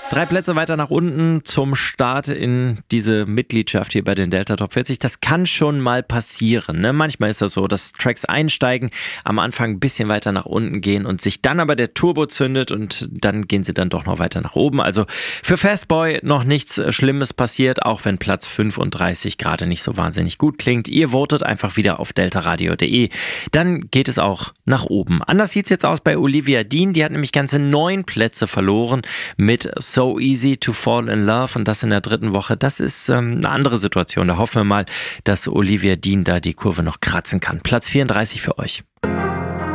3 Plätze weiter nach unten zum Start in diese Mitgliedschaft hier bei den Delta Top 40. Das kann schon mal passieren, ne? Manchmal ist das so, dass Tracks einsteigen, am Anfang ein bisschen weiter nach unten gehen und sich dann aber der Turbo zündet und dann gehen sie dann doch noch weiter nach oben. Also für Fastboy noch nichts Schlimmes passiert, auch wenn Platz 35 gerade nicht so wahnsinnig gut klingt. Ihr votet einfach wieder auf deltaradio.de. Dann geht es auch nach oben. Anders sieht es jetzt aus bei Olivia Dean. Die hat nämlich ganze 9 Plätze verloren mit So Easy to Fall in Love und das in der 3. Woche. Das ist eine andere Situation. Da hoffen wir mal, dass Olivia Dean da die Kurve noch kratzen kann. Platz 34 für euch.